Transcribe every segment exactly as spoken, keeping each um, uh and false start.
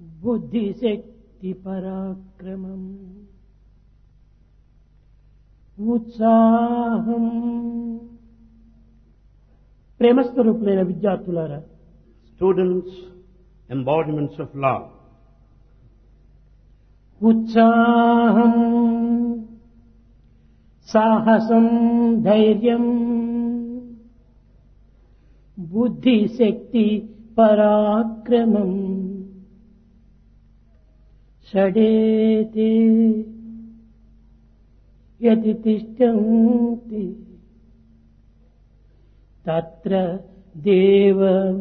బుద్ధిశక్తి పరాక్రమం ఉత్సాహం. ప్రేమస్వరూపులైన విద్యార్థులారా, Students, embodiments of love. ఉత్సాహం, సాహసం, ధైర్యం, బుద్ధిశక్తి పరాక్రమం షడేతే యతి తిష్టంతి తత్ర దేవ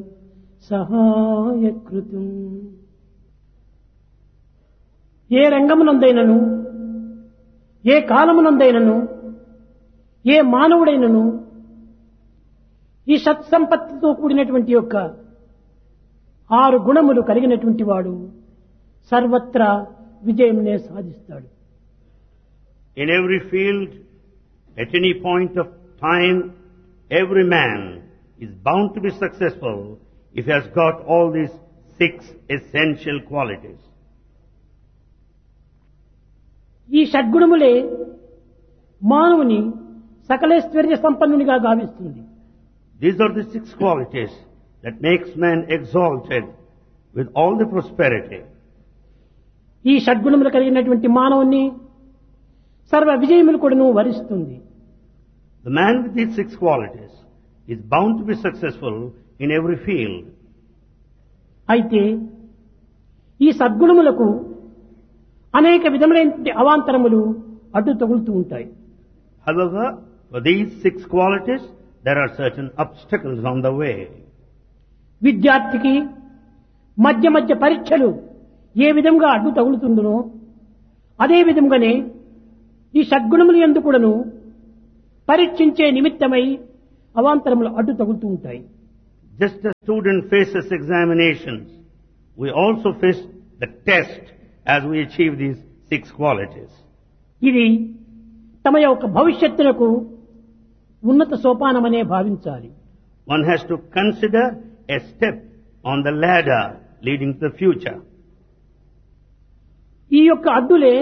సహాయకృతం. ఏ రంగమునందైనను, ఏ కాలమునందైనను, ఏ మానవుడైనను ఈ సత్సంపత్తితో కూడినటువంటి యొక్క ఆరు గుణములు కలిగినటువంటి వాడు సర్వత్రా విజయంనే సాధిస్తాడు. In every field, at any point of time, every man is bound to be successful if he has got all these six essential qualities. ఈ షడ్గుణములే మానవుని సకలైశ్వర్య సంపన్నునిగా గావిస్తుంది. These are the six qualities that makes man exalted with all the prosperity. ఈ షడ్గుణములు కలిగినటువంటి మానవుని సర్వ విజయములు కూడాను వరిస్తుంది. The man with these six qualities is bound to be successful in every field. అయితే ఈ సద్గుణములకు అనేక విధములైన అవాంతరములు అడ్డు తగులుతూ ఉంటాయి. However, for these six qualities, there are certain obstacles on the way. విద్యార్థికి మధ్య మధ్య పరీక్షలు ఏ విధంగా అడ్డు తగులుతుందో అదే విధంగానే ఈ సద్గుణములు యందు కూడాను పరీక్షించే నిమిత్తమై అవాంతరములు అడ్డు తగులుతూ ఉంటాయి. Just as student faces examinations, we also face the test as we achieve these six qualities. ఇది తమ యొక్క భవిష్యత్తునకు ఉన్నత సోపానమనే భావించాలి. One has to consider a step on the ladder leading to the future. ఈ యొక్క అడ్డులే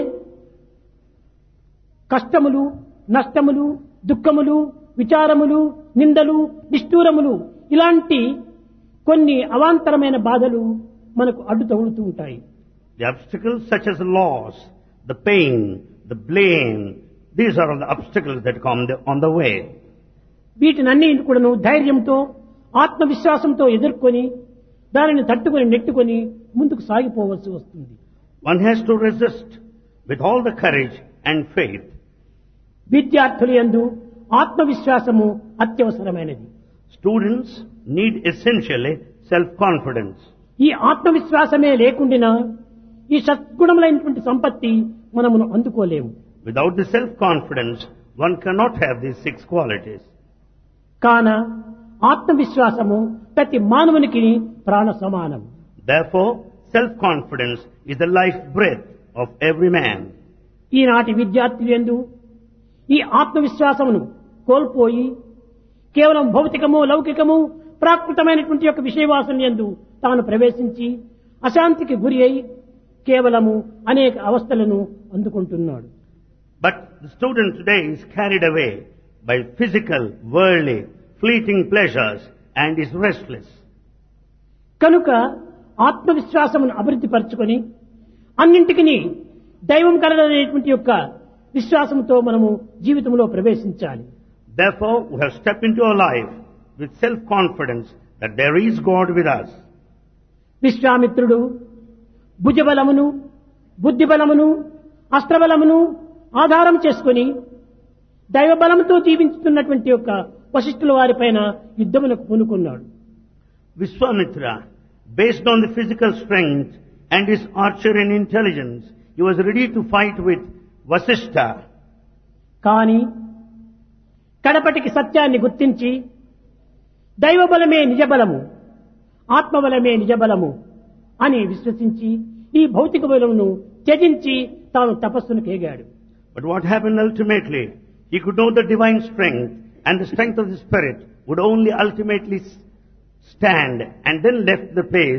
కష్టములు, నష్టములు, దుఃఖములు, విచారములు, నిందలు, నిష్ఠూరములు ఇలాంటి కొన్ని అవాంతరమైన బాధలు మనకు అడ్డు తగులుతూ ఉంటాయి. The obstacles such as loss, the pain, the blame, these are all the obstacles that come on the way. వీటినన్నీ కూడాను ధైర్యంతో, ఆత్మవిశ్వాసంతో ఎదుర్కొని దానిని తట్టుకొని నెట్టుకొని ముందుకు సాగిపోవలసి వస్తుంది. One has to resist with all the courage and faith. విద్యార్థుల యందు ఆత్మవిశ్వాసము అత్యవసరమైనది. Students need essentially self-confidence. ఈ ఆత్మవిశ్వాసమే లేకుండా ఈ సద్గుణములైనటువంటి సంపత్తి మనమును అందుకోలేము. Without the self-confidence, one cannot have these six qualities. కాన ఆత్మవిశ్వాసము ప్రతి మానవునికి ప్రాణ సమానం. Therefore, self-confidence is the life breath of every man. ఈనాటి విద్యార్థులు యందు ఈ ఆత్మవిశ్వాసమును కోల్పోయి కేవలం భౌతికము, లౌకికము, ప్రాకృతమైనటువంటి యొక్క విషయవాసన యందు తాను ప్రవేశించి అశాంతికి గురి అయి కేవలము అనేక అవస్థలను అందుకుంటున్నాడు. But the student today is carried away by physical, worldly, fleeting pleasures and is restless. కనుక ఆత్మవిశ్వాసమును అభివృద్ధి పరచుకొని అన్నింటికి దైవం కలదనేటువంటి యొక్క విశ్వాసంతో మనము జీవితంలో ప్రవేశించాలి. Therefore, we have stepped into our life with self-confidence that there is God with us. విశ్వామిత్రుడు భుజబలమును, బుద్ధిబలమును, అస్త్రబలమును ఆధారం చేసుకుని దైవబలంతో జీవించుతున్నటువంటి యొక్క వశిష్ఠుల వారిపైన యుద్ధమునకు పూనుకున్నాడు. Vishwamitra, based on the physical strength and his archery and intelligence, he was ready to fight with Vasishtha. కానీ కడపటికి సత్యాన్ని గుర్తించి దైవబలమే నిజబలము, ఆత్మబలమే నిజబలము అని విశ్వసించి ఈ భౌతిక బలమును త్యజించి తాను తపస్సును కేగాడు. But what happened ultimately? He could know the divine strength and the strength of the spirit would only ultimately stand and then left the place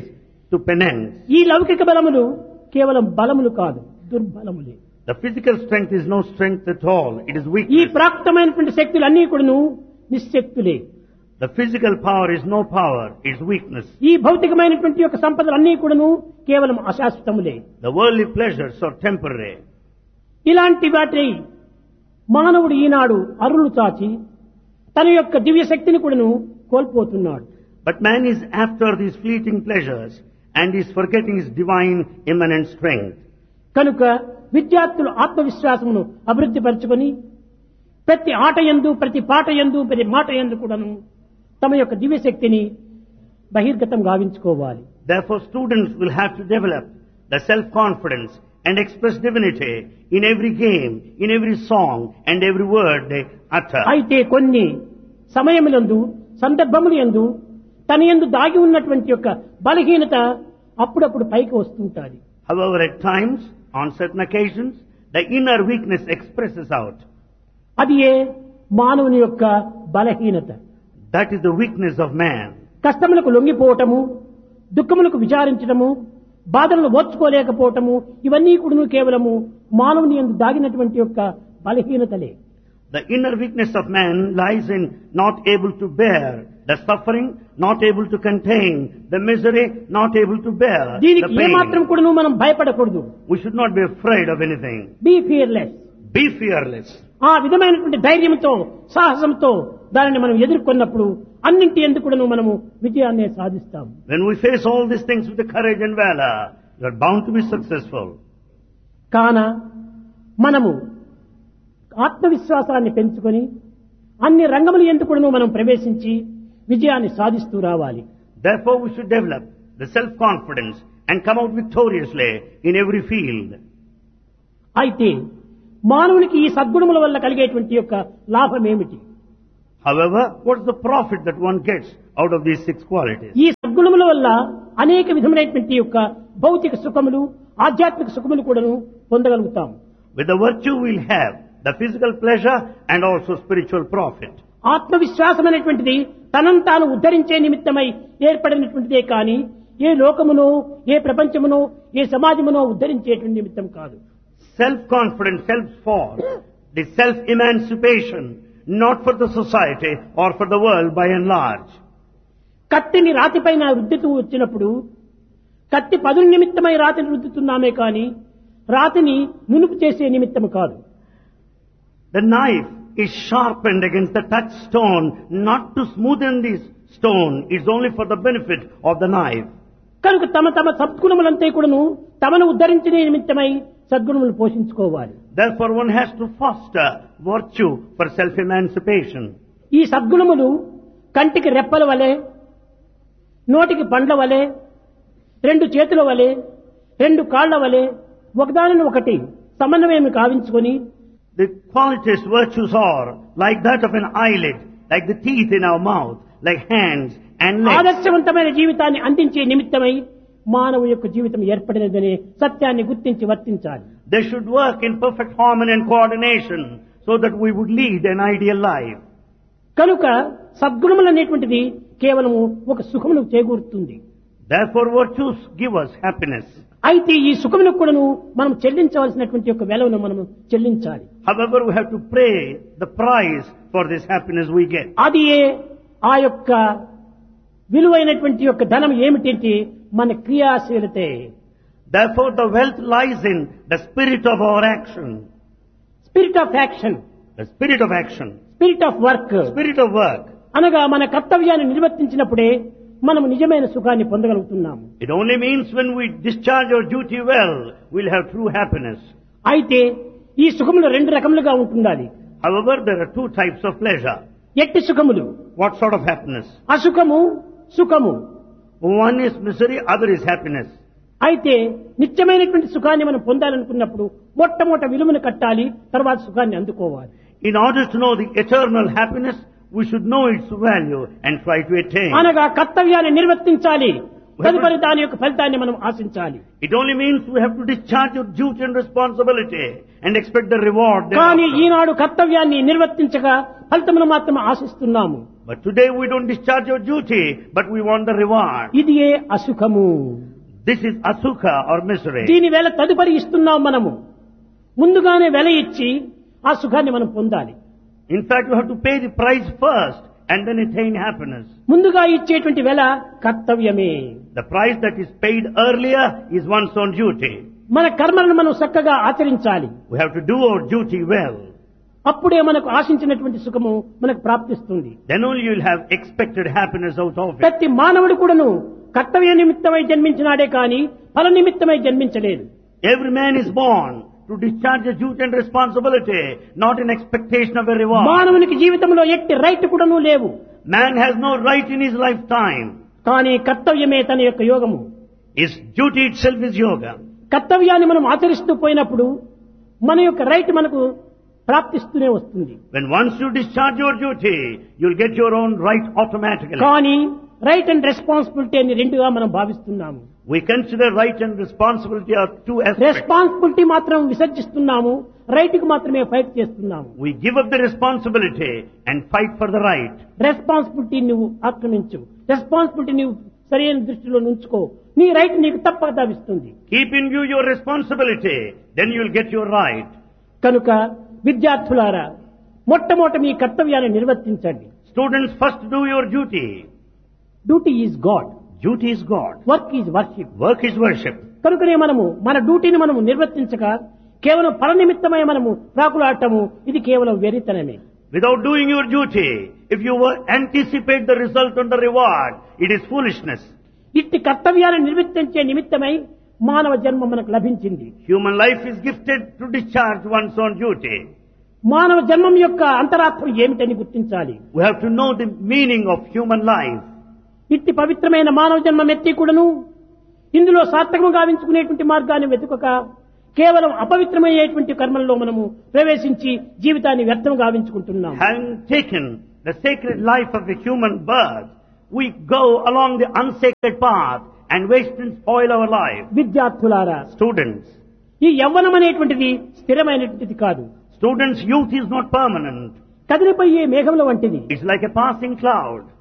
to penance. ఈ లౌకిక బలములు కేవలం బలములు కాదు, దుర్బలములే. The physical strength is no strength at all. It is ఈ weakness. ప్రాప్తమైనటువంటి శక్తులు అన్ని కూడాను నిశ్శక్తులే. The physical power is no power. It is weakness. ఈ భౌతికమైనటువంటి యొక్క సంపదలు అన్ని కూడాను కేవలం అశాశ్వతములే. The worldly pleasures are temporary. ఇలాంటి వాటి మానవుడు ఈనాడు అరులు చాచి తన యొక్క దివ్య శక్తిని కూడాను కోల్పోతున్నాడు. But man is after these fleeting pleasures and is forgetting his divine immanent strength. కనుక విద్యార్థులు ఆత్మవిశ్వాసమును అభివృద్ధి పరచుకొని ప్రతి ఆట యందు, ప్రతి పాట యందు, ప్రతి మాట యందు కూడాను తమ యొక్క దివ్య శక్తిని బహిర్గతం గావించుకోవాలి. Therefore, students will have to develop the self-confidence and express divinity in every game, in every song, and every word they utter. అయితే కొన్ని సమయములందు, సందర్భముల యందు తన యందు దాగి ఉన్నటువంటి యొక్క బలహీనత అప్పుడప్పుడు పైకి వస్తుంటాది. However, at times, on certain occasions, the inner weakness expresses out. అది ఏ మానవుని యొక్క బలహీనత. That is the weakness of man. కష్టములకు లొంగిపోవటము, దుఃఖములకు విచారించడము, బాధలను ఓర్చుకోలేకపోవటము, ఇవన్నీ కూడా కేవలము మానవుని యందు దాగినటువంటి యొక్క బలహీనతలే. The inner weakness of man lies in not able to bear the suffering, not able to contain the misery, not able to bear the దీనికి ఏమాత్రం pain. కూడా మనం భయపడకూడదు. We should not be afraid of anything. Be fearless. Be fearless. ఆ విధమైనటువంటి ధైర్యంతో, సాహసంతో దానిని మనం ఎదుర్కొన్నప్పుడు అన్నింటి ఎందుకు కూడా మనము విజయాన్ని సాధిస్తాం. When we face all these things with the courage and valor, you are bound to be successful. కాన మనము ఆత్మవిశ్వాసాన్ని పెంచుకొని అన్ని రంగముల ఎందుకు కూడా మనం ప్రవేశించి విజయాన్ని సాధిస్తూ రావాలి. Therefore, we should develop the self-confidence and come out victoriously in every field. అయితే మానవునికి ఈ సద్గుణముల వల్ల కలిగేటువంటి యొక్క లాభం ఏమిటి? However, what's the profit that one gets out of these six qualities? ఈ సద్గుణముల వల్ల అనేక విధమైనటువంటి యొక్క భౌతిక సుఖములు, ఆధ్యాత్మిక సుఖములు కూడాను పొందగలుగుతాం. With the virtue we'll have the physical pleasure and also spiritual profit. ఆత్మవిశ్వాసం అనేటువంటిది తనను తాను ఉద్ధరించే నిమిత్తమై ఏర్పడినటువంటిదే కానీ ఏ లోకమునో, ఏ ప్రపంచమునో, ఏ సమాజమునో ఉద్ధరించేటువంటి నిమిత్తం కాదు. Self-confidence helps for the self-emancipation, not for the society or for the world by and large. కత్తిని రాతిపైన రుద్దుతూ వచ్చినప్పుడు కత్తి పదుల నిమిత్తమై రాతిని రుద్దుతున్నామే కానీ రాతిని నునుపు చేసే నిమిత్తము కాదు. The knife is sharpened against the touchstone, not to smoothen this stone. It's only for the benefit of the knife. కనుక తమ తమ సద్గుణములంతా కూడాను తమను ఉద్ధరించే నిమిత్తమై సద్గుణములు పోషించుకోవాలి. Therefore, one has to foster virtue for self-emancipation. ఈ సద్గుణములు కంటికి రెప్పల వలె, నోటికి పండ్ల వలె, రెండు చేతుల వలె, రెండు కాళ్ల వలె ఒకదానిని ఒకటి సమన్వయం కావించుకొని The qualities, virtues are like that of an eyelid, like the teeth in our mouth, like hands and legs. ఆదర్శవంతమైన జీవితాన్ని అందించే నిమిత్తమై మానవు యొక్క జీవితం ఏర్పడినదనే సత్యాన్ని గుర్తించి వర్తించాలి. They should work in perfect harmony and coordination so that we would lead an ideal life. కనుక సద్గుణములు అనేటువంటిది కేవలము ఒక సుఖమును చేకూరుతుంది. Therefore, virtues give us happiness. అయితే ఈ సుఖమును కూడాను మనం చెల్లించవలసినటువంటి యొక్క వెలవును మనం చెల్లించాలి. However, we have to pay the price for this happiness we get. అది ఏ ఆ యొక్క విలువైనటువంటి యొక్క ధనం ఏమిటంటే మన క్రియాశీలతే. Therefore, the wealth lies in the spirit of our action. Spirit of action, The spirit of action. Spirit of work Spirit of work. అనగా మన కర్తవ్యాన్ని నిర్వర్తించినప్పుడే మనం నిజమైన సుఖాన్ని పొందగలుగుతున్నాము. It only means when we discharge our duty well, we'll have true happiness. అయితే ఈ సుఖములు రెండు రకములుగా ఉంటుండాలి. However, there are two types of pleasure. ఎట్టి సుఖములు, What sort of happiness? అసుఖము, సుఖము. One is misery, other is happiness. అయితే నిత్యమైనటువంటి సుఖాన్ని మనం పొందాలనుకున్నప్పుడు మొట్టమొదట విలువను కట్టాలి, తర్వాత సుఖాన్ని అందుకోవాలి. In order to know the eternal happiness, we should know its value and try to attain. అనగా కర్తవ్యాన్ని నిర్వర్తించాలి, తదుపరి దాని యొక్క ఫలితాన్ని మనం ఆశించాలి. It only means we have to discharge your duty and responsibility and expect the reward కానీ thereafter. ఈనాడు కర్తవ్యాన్ని నిర్వర్తించగా ఫలితమును మాత్రం ఆశిస్తున్నాము. But today we don't discharge your duty, but we want the reward. ఇది ఏ అసుఖము. This is asukha or misery. దీని వేళ తదుపరి ఇస్తున్నాం మనము. ముందుగానే వెల ఇచ్చి ఆ సుఖాన్ని మనం పొందాలి. In fact, you have to pay the price first and then attain happiness. ముందుగా ఇచ్చేటువంటి వెల కర్తవ్యమే. The price that is paid earlier is one's own duty. మన కర్మలను మనం చక్కగా ఆచరించాలి. We have to do our duty well. అప్పుడే మనకు ఆశించినటువంటి సుఖము మనకు ప్రాప్తిస్తుంది. Then only you will have expected happiness out of it. ప్రతి మానవుడు కూడాను కర్తవ్య నిమిత్తమై జన్మించినాడే కాని ఫల నిమిత్తమై జన్మించలేదు. Every man is born to discharge a duty and responsibility, not in expectation of a reward. మానవునికి జీవితంలో ఎట్టి రైట్ కూడాను లేవు. Man has no right in his lifetime. కానీ కర్తవ్యమే తన యొక్క యోగము. His duty itself is yoga. కర్తవ్యాన్ని మనం ఆచరిస్తూ పోయినప్పుడు మన యొక్క రైట్ మనకు ప్రాప్తిస్తూనే వస్తుంది. When once you discharge your duty, you'll get your own right automatically. కానీ రైట్ అండ్ రెస్పాన్సిబిలిటీ అని రెండుగా మనం భావిస్తున్నాము. We consider right and responsibility are two aspects. Responsibility మాత్రం విసర్జిస్తున్నాము, రైట్ కు మాత్రమే ఫైట్ చేస్తున్నాము. We give up the responsibility and fight for the right. Responsibility నువ్వు ఆక్రమించు, రెస్పాన్సిబిలిటీ నువ్వు సరైన దృష్టిలో ఉంచుకో, నీ రైట్ నీకు తప్పక లభిస్తుంది. Keep in view your responsibility, then you'll get your right. కనుక విద్యార్థులారా, మొట్టమొదట మీ కర్తవ్యాన్ని నిర్వర్తించండి. Students, first do your duty. Duty is God, Duty is God. Work is worship. Work is worship. కనుకనే మనము మన డ్యూటీని మనము నిర్వర్తించక కేవలం ఫల నిమిత్తమై మనము ప్రాకులాడటము ఇది కేవలం వెరితనమే. Without doing your duty, if you were anticipate the result and the reward, it is foolishness. ఇట్టి కర్తవ్యాన్ని నిర్వర్తించే నిమిత్తమై మానవ జన్మ మనకు లభించింది. Human life is gifted to discharge one's own duty. మానవ జన్మం యొక్క అంతరార్థం ఏమిటని గుర్తించాలి. We have to know the meaning of human life. ఇట్టి పవిత్రమైన మానవ జన్మం ఎత్తి కూడాను ఇందులో సార్థకము గావించుకునేటువంటి మార్గాన్ని వెతుకక కేవలం అపవిత్రమయ్యేటువంటి కర్మల్లో మనము ప్రవేశించి జీవితాన్ని వ్యర్థం గావించుకుంటున్నాం. Having taken the sacred life of the human birth, we go along the unsacred path and waste and spoil our life. విద్యార్థులారా, Students, ఈ యవ్వనం అనేటువంటిది స్థిరమైనటువంటిది కాదు. students' youth is not permanent. కదిలిపోయే మేఘముల వంటిది. It's like a passing cloud.